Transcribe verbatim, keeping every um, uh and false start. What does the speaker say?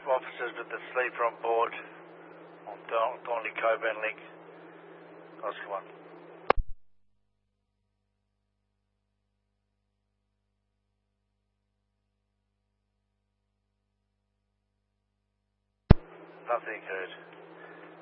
officers with the sleeper on board on Thornley Coburn link. Oscar one. Nothing occurred.